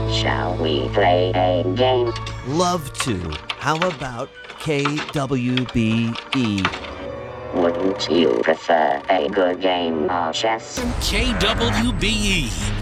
Shall we play a game? Love to. How about KWBE? Wouldn't you prefer a good game of chess? KWBE